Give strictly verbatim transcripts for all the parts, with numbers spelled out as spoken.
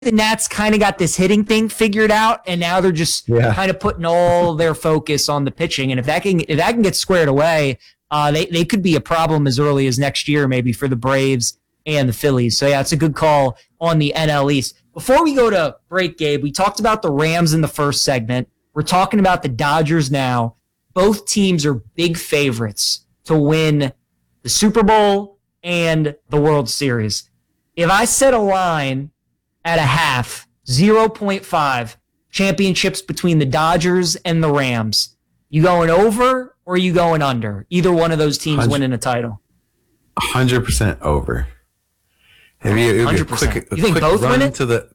the Nats kind of got this hitting thing figured out, and now they're just yeah. kind of putting all their focus on the pitching. And if that can if that can get squared away, uh, they they could be a problem as early as next year, maybe for the Braves and the Phillies. So yeah, it's a good call on the N L East. Before we go to break, Gabe, we talked about the Rams in the first segment. We're talking about the Dodgers now. Both teams are big favorites to win the Super Bowl and the World Series. If I set a line at a half, zero point five championships between the Dodgers and the Rams, you going over or you going under? Either one of those teams winning a title. one hundred percent over. Maybe it would be a quick, a you think quick both run win it? To the,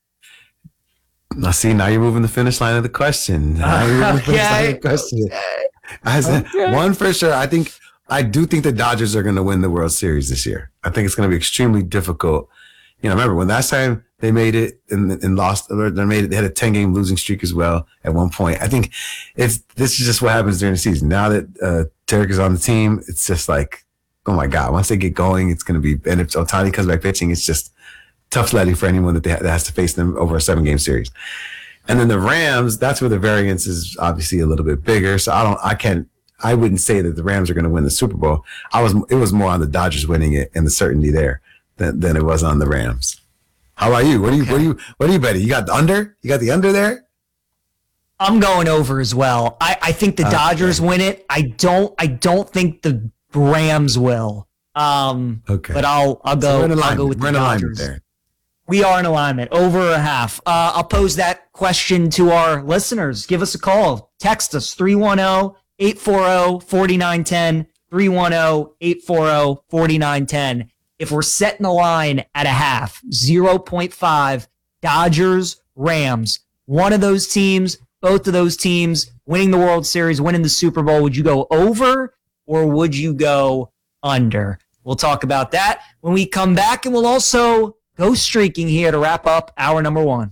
now, see, now you're moving the finish line of the question. Now you're moving the finish line of the question. I said, okay. One for sure. I think I do think the Dodgers are going to win the World Series this year. I think it's going to be extremely difficult. You know, remember when last time they made it and, and lost, or they made it, they had a ten game losing streak as well at one point. I think if this is just what happens during the season. Now that uh, Tarek is on the team, it's just like, oh my God, once they get going, it's going to be, and if Ohtani comes back pitching, it's just tough sledding for anyone that, they, that has to face them over a seven game series. And then the Rams, that's where the variance is obviously a little bit bigger. So I don't, I can't, I wouldn't say that the Rams are going to win the Super Bowl. I was, it was more on the Dodgers winning it and the certainty there than, than it was on the Rams. How about you? What do you, okay. what do you, what do you betting? You got the under? You got the under there? I'm going over as well. I, I think the Dodgers okay. win it. I don't, I don't think the Rams will. Um, okay. But I'll, I'll go, so I'll go with we're the Dodgers. There. We are in alignment, over a half. Uh, I'll pose that question to our listeners. Give us a call. Text us, three one zero, eight four zero, four nine one zero, three one zero, eight four zero, four nine one zero. If we're setting the line at a half, zero point five, Dodgers, Rams, one of those teams, both of those teams winning the World Series, winning the Super Bowl, would you go over or would you go under? We'll talk about that when we come back, and we'll also go streaking here to wrap up hour number one.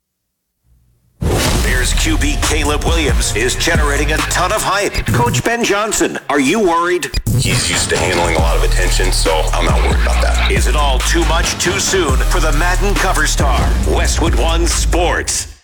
Bears Q B Caleb Williams is generating a ton of hype. Coach Ben Johnson, are you worried? He's used to handling a lot of attention, so I'm not worried about that. Is it all too much too soon for the Madden cover star? Westwood One Sports.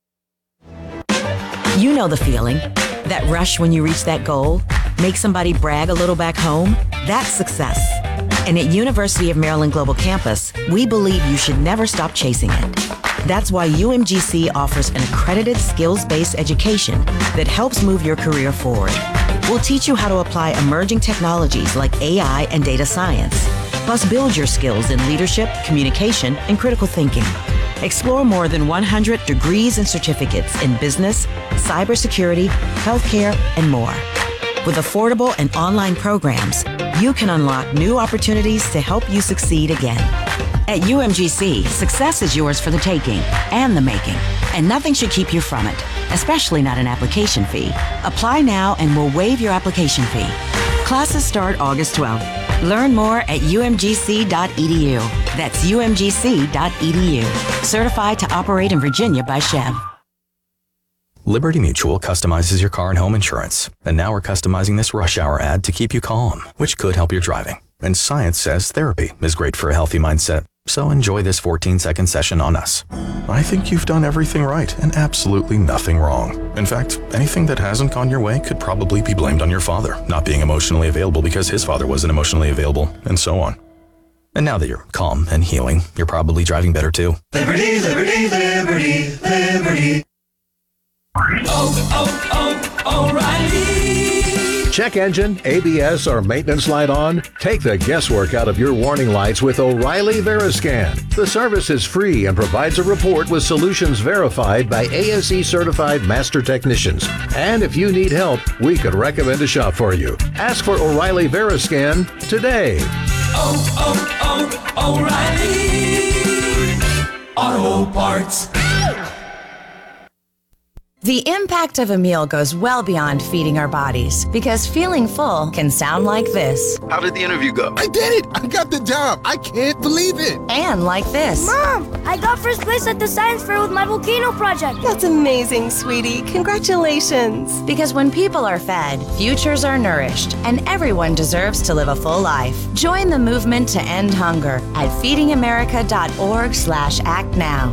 You know the feeling. That rush when you reach that goal. Make somebody brag a little back home. That's success. And at University of Maryland Global Campus, we believe you should never stop chasing it. That's why U M G C offers an accredited skills-based education that helps move your career forward. We'll teach you how to apply emerging technologies like A I and data science, plus build your skills in leadership, communication, and critical thinking. Explore more than one hundred degrees and certificates in business, cybersecurity, healthcare, and more. With affordable and online programs, you can unlock new opportunities to help you succeed again. At U M G C, success is yours for the taking and the making, and nothing should keep you from it, especially not an application fee. Apply now and we'll waive your application fee. Classes start August twelfth. Learn more at U M G C dot E D U. That's U M G C dot E D U. Certified to operate in Virginia by Chev. Liberty Mutual customizes your car and home insurance. And now we're customizing this rush hour ad to keep you calm, which could help your driving. And science says therapy is great for a healthy mindset. So enjoy this fourteen second session on us. I think you've done everything right and absolutely nothing wrong. In fact, anything that hasn't gone your way could probably be blamed on your father not being emotionally available because his father wasn't emotionally available, and so on. And now that you're calm and healing, you're probably driving better too. Liberty, liberty, liberty, liberty. Oh, oh, oh, O'Reilly. Check engine, A B S, or maintenance light on? Take the guesswork out of your warning lights with O'Reilly Veriscan. The service is free and provides a report with solutions verified by A S E certified master technicians. And if you need help, we could recommend a shop for you. Ask for O'Reilly Veriscan today. Oh, oh, oh, O'Reilly Auto Parts. The impact of a meal goes well beyond feeding our bodies, because feeling full can sound like this. How did the interview go? I did it! I got the job! I can't believe it! And like this. Mom, I got first place place at the science fair with my volcano project. That's amazing, sweetie. Congratulations. Because when people are fed, futures are nourished, and everyone deserves to live a full life. Join the movement to end hunger at feeding america dot org slash act now.